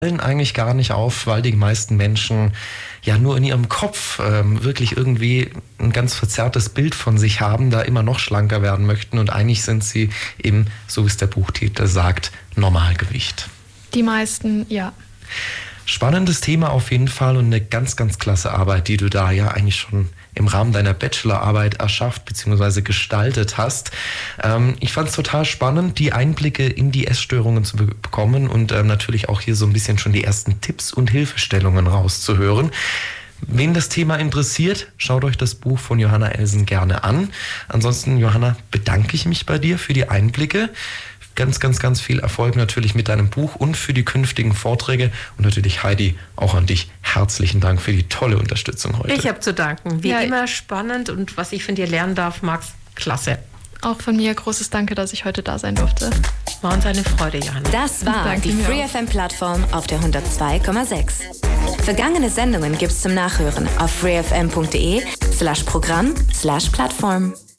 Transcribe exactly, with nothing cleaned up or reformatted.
eigentlich gar nicht auf, weil die meisten Menschen ja nur in ihrem Kopf ähm, wirklich irgendwie ein ganz verzerrtes Bild von sich haben, da immer noch schlanker werden möchten und eigentlich sind sie eben, so wie es der Buchtitel sagt, Normalgewicht. Die meisten, ja. Spannendes Thema auf jeden Fall und eine ganz, ganz klasse Arbeit, die du da ja eigentlich schon im Rahmen deiner Bachelorarbeit erschafft bzw. gestaltet hast. Ähm, ich fand es total spannend, die Einblicke in die Essstörungen zu be- bekommen und ähm, natürlich auch hier so ein bisschen schon die ersten Tipps und Hilfestellungen rauszuhören. Wen das Thema interessiert, schaut euch das Buch von Johanna Elsen gerne an. Ansonsten, Johanna, bedanke ich mich bei dir für die Einblicke. Ganz, ganz, ganz viel Erfolg natürlich mit deinem Buch und für die künftigen Vorträge. Und natürlich, Heidi, auch an dich herzlichen Dank für die tolle Unterstützung heute. Ich habe zu danken. Wie Ja, immer spannend und was ich von dir lernen darf, Max, klasse. Auch von mir großes Danke, dass ich heute da sein durfte. War uns eine Freude, Johanna. Das war Danke die mir Free auch. F M-Plattform auf der hundertzwei Komma sechs. Vergangene Sendungen gibt's zum Nachhören auf freefm punkt de slash Programm slash Plattform.